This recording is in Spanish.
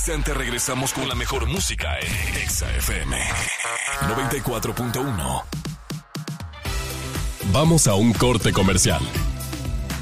instante regresamos con la mejor música en Exa FM 94.1. Vamos a un corte comercial.